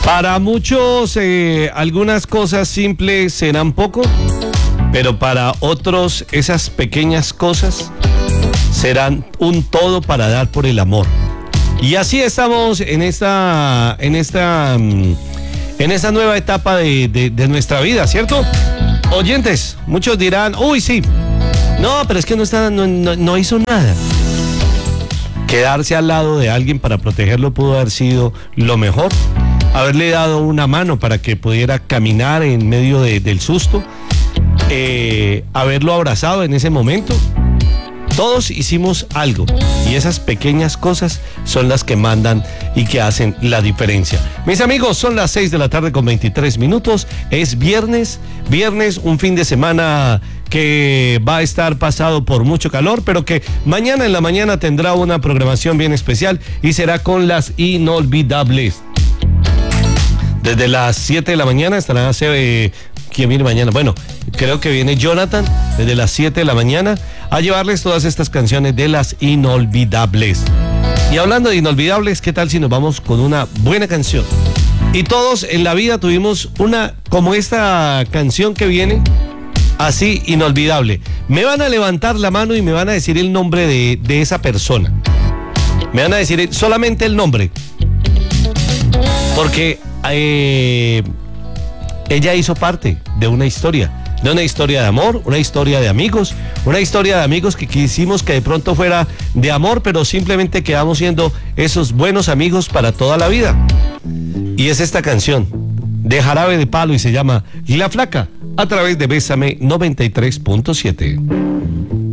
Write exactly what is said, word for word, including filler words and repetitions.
Para muchos, eh, algunas cosas simples serán poco, pero para otros, esas pequeñas cosas serán un todo para dar por el amor. Y así estamos en esta, en esta, en esta nueva etapa de, de, de nuestra vida, ¿cierto? Oyentes, muchos dirán, uy, sí, no, pero es que no, está, no, no, no hizo nada. Quedarse al lado de alguien para protegerlo pudo haber sido lo mejor. Haberle dado una mano para que pudiera caminar en medio de, del susto. Eh, haberlo abrazado en ese momento. Todos hicimos algo y esas pequeñas cosas son las que mandan y que hacen la diferencia. Mis amigos, son las seis de la tarde con veintitrés minutos. Es viernes, viernes, un fin de semana que va a estar pasado por mucho calor, pero que mañana en la mañana tendrá una programación bien especial y será con las inolvidables. Desde las siete de la mañana estará, eh, ¿quién viene mañana? Bueno, creo que viene Jonathan desde las siete de la mañana a llevarles todas estas canciones de las inolvidables. Y hablando de inolvidables, ¿qué tal si nos vamos con una buena canción? Y todos en la vida tuvimos una, como esta canción que viene, así inolvidable. Me van a levantar la mano y me van a decir el nombre de, de esa persona. Me van a decir solamente el nombre. Porque eh, ella hizo parte de una historia. De una historia de amor, una historia de amigos, una historia de amigos que quisimos que de pronto fuera de amor, pero simplemente quedamos siendo esos buenos amigos para toda la vida. Y es esta canción de Jarabe de Palo y se llama La Flaca, a través de Bésame noventa y tres punto siete.